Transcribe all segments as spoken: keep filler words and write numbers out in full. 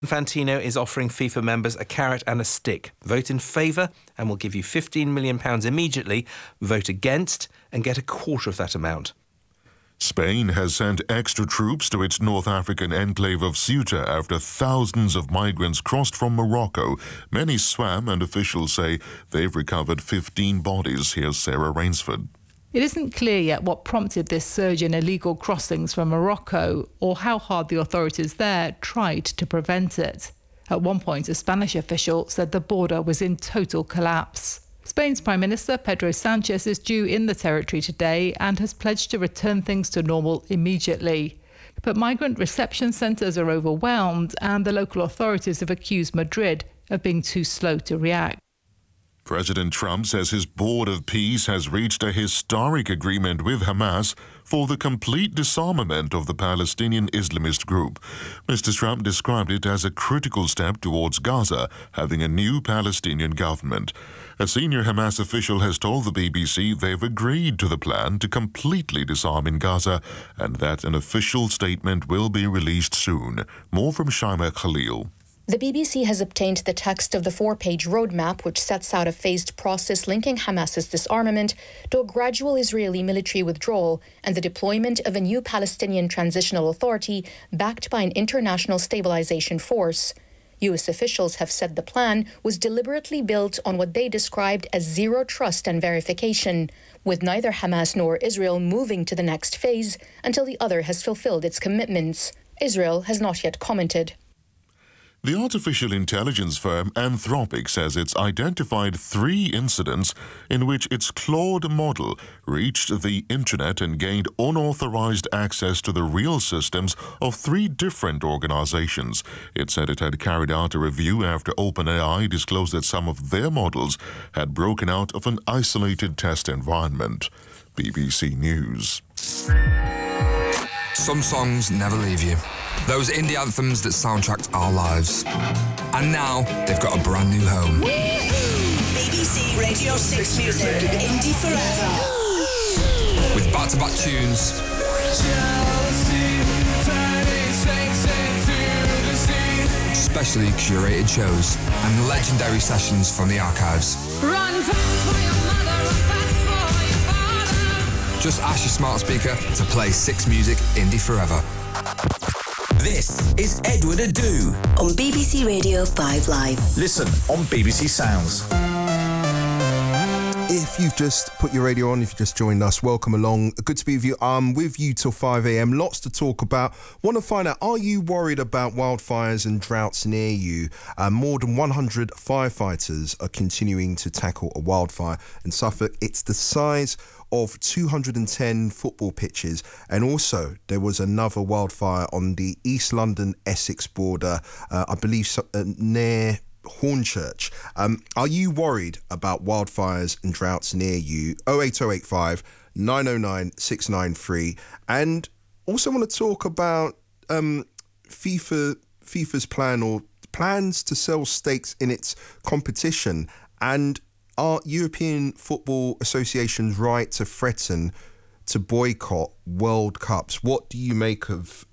Infantino is offering FIFA members a carrot and a stick. Vote in favour and we'll give you fifteen million pounds immediately. Vote against and get a quarter of that amount. Spain has sent extra troops to its North African enclave of Ceuta after thousands of migrants crossed from Morocco. Many swam and officials say they've recovered fifteen bodies. Here's Sarah Rainsford. It isn't clear yet what prompted this surge in illegal crossings from Morocco or how hard the authorities there tried to prevent it. At one point, a Spanish official said the border was in total collapse. Spain's Prime Minister Pedro Sanchez is due in the territory today and has pledged to return things to normal immediately. But migrant reception centres are overwhelmed and the local authorities have accused Madrid of being too slow to react. President Trump says his Board of Peace has reached a historic agreement with Hamas for the complete disarmament of the Palestinian Islamist group. Mister Trump described it as a critical step towards Gaza having a new Palestinian government. A senior Hamas official has told the B B C they've agreed to the plan to completely disarm in Gaza and that an official statement will be released soon. More from Shaima Khalil. The B B C has obtained the text of the four-page roadmap which sets out a phased process linking Hamas's disarmament to a gradual Israeli military withdrawal and the deployment of a new Palestinian transitional authority backed by an international stabilization force. U S officials have said the plan was deliberately built on what they described as zero trust and verification, with neither Hamas nor Israel moving to the next phase until the other has fulfilled its commitments. Israel has not yet commented. The artificial intelligence firm Anthropic says it's identified three incidents in which its Claude model reached the internet and gained unauthorized access to the real systems of three different organizations. It said it had carried out a review after OpenAI disclosed that some of their models had broken out of an isolated test environment. B B C News. Some songs never leave you. Those indie anthems that soundtracked our lives. And now they've got a brand new home. B B C Radio six Music, Indie Forever. With back-to-back tunes, specially curated shows, and legendary sessions from the archives. Run for your mother, run fast for your father. Just ask your smart speaker to play six Music Indie Forever. This is Edward Adu on B B C Radio five Live. Listen on B B C Sounds. If you've just put your radio on, if you just joined us, welcome along. Good to be with you. I'm with you till five a.m. Lots to talk about. Want to find out, are you worried about wildfires and droughts near you? Uh, more than one hundred firefighters are continuing to tackle a wildfire in Suffolk. It's the size of two hundred ten football pitches, and also there was another wildfire on the East London Essex border, uh, I believe so, uh, near Hornchurch. Um, are you worried about wildfires and droughts near you? oh eight oh eight five, nine oh nine, six nine three. And also want to talk about um, FIFA FIFA's plan or plans to sell stakes in its competition, and are European Football Association's right to threaten to boycott World Cups? What do you make of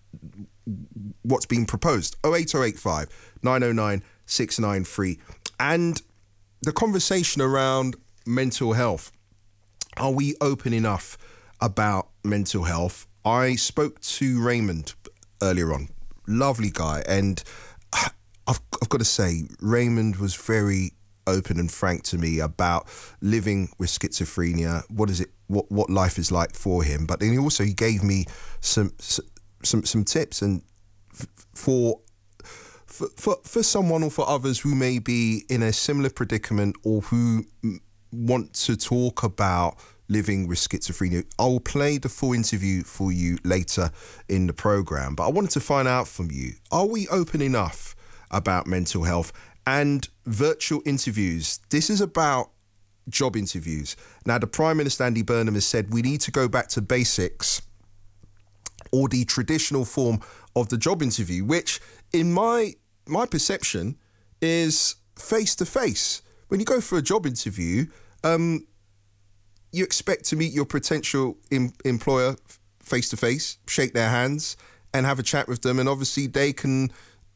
what's being proposed? oh eight oh eight five, nine oh nine, six nine three. And the conversation around mental health. Are we open enough about mental health? I spoke to Raymond earlier on. Lovely guy. And I've, I've got to say, Raymond was very open and frank to me about living with schizophrenia, what is it, what what life is like for him. But then he also he gave me some some some tips and f- for for for for someone or for others who may be in a similar predicament or who m- want to talk about living with schizophrenia. I'll play the full interview for you later in the program, but I wanted to find out from you, are we open enough about mental health and virtual interviews? This is about job interviews. Now, the Prime Minister, Andy Burnham, has said we need to go back to basics, or the traditional form of the job interview, which in my my perception is face-to-face. When you go for a job interview, um, you expect to meet your potential em- employer face-to-face, shake their hands and have a chat with them, and obviously they can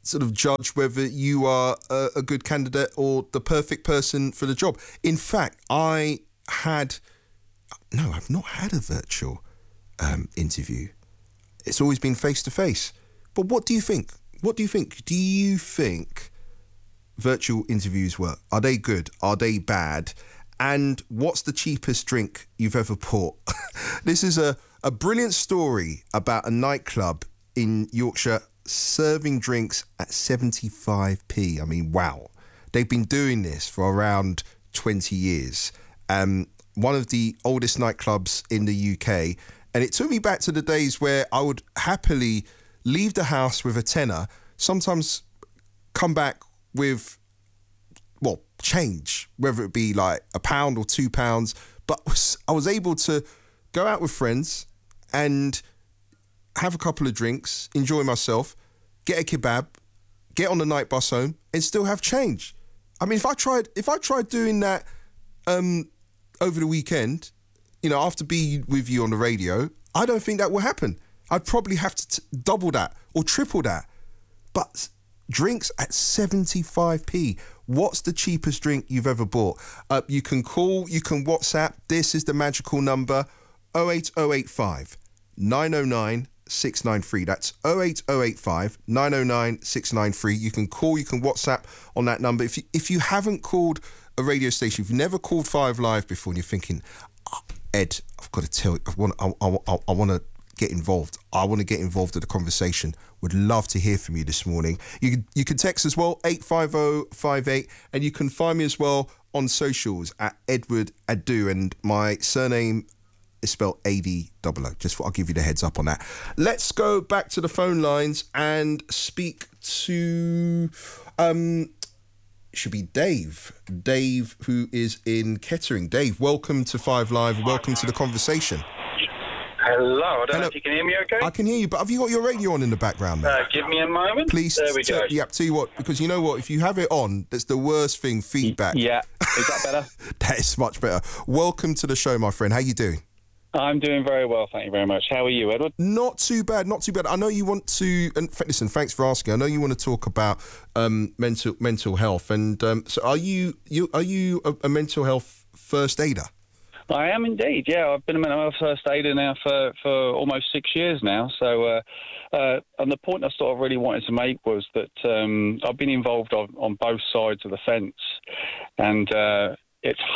sort of judge whether you are a, a good candidate or the perfect person for the job. In fact, I had no, I've not had a virtual um, interview. It's always been face to face. But what do you think? What do you think? Do you think virtual interviews work? Are they good? Are they bad? And what's the cheapest drink you've ever bought? This is a, a brilliant story about a nightclub in Yorkshire serving drinks at seventy-five p. I mean, wow. They've been doing this for around twenty years. Um, one of the oldest nightclubs in the U K. And it took me back to the days where I would happily leave the house with a tenner, sometimes come back with, well, change, whether it be like a pound or two pounds. But I was able to go out with friends and have a couple of drinks, enjoy myself, get a kebab, get on the night bus home, and still have change. I mean, if I tried, if I tried doing that um, over the weekend, you know, after being with you on the radio, I don't think that will happen. I'd probably have to t- double that or triple that. But drinks at seventy-five p. What's the cheapest drink you've ever bought? Uh, you can call, you can WhatsApp. This is the magical number, oh eight oh eight five, nine oh nine, six nine three. That's oh eight oh eight five, nine oh nine, six nine three. You can call, you can WhatsApp on that number. If you, if you haven't called a radio station, if you've never called Five Live before and you're thinking, oh, Ed, I've got to tell you, I want, I, I, I want to get involved. I want to get involved in the conversation. Would love to hear from you this morning. You can, you can text as well, eight five oh five eight, and you can find me as well on socials at Edward Adu, and my surname is spelled A D O O. Just I'll give you the heads up on that. Let's go back to the phone lines and speak to um should be Dave. Dave, who is in Kettering. Dave, welcome to Five Live. Welcome to the conversation. Hello, I don't Hello. know if you can hear me okay. I can hear you, but have you got your radio on in the background, mate? Uh, give me a moment. Please. There we t- go. Yeah, tell you what, because you know what, if you have it on, that's the worst thing, feedback. Yeah, is that better? That is much better. Welcome to the show, my friend. How you doing? I'm doing very well, thank you very much. How are you, Edward? Not too bad, not too bad. I know you want to, and f- listen, thanks for asking. I know you want to talk about um, mental mental health, and um, so are you? You are you a, a mental health first aider? I am indeed, yeah. I've been a mental health first aider now for, for almost six years now. So, uh, uh, and the point I sort of really wanted to make was that um, I've been involved on, on both sides of the fence, and uh, it's